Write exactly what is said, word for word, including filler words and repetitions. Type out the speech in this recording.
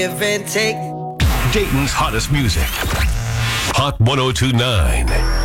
Give and take. Dayton's hottest music. Hot ten twenty-nine.